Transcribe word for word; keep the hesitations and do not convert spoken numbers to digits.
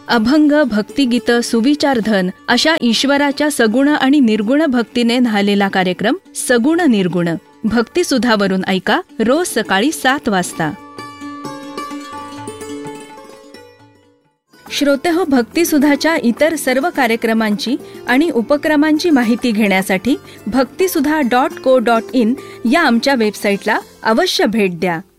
अभंग, भक्तिगीत, सुविचारधन अशा ईश्वराच्या सगुण आणि निर्गुण भक्तीने न्हालेला कार्यक्रम सगुण निर्गुण भक्तिसुधावरून ऐका रोज सकाळी सात वाजता. श्रोतेहो, भक्तिसुधाच्या इतर सर्व कार्यक्रमांची आणि उपक्रमांची माहिती घेण्यासाठी भक्तिसुधा डॉट को डॉट इन या आमच्या वेबसाईटला अवश्य भेट द्या.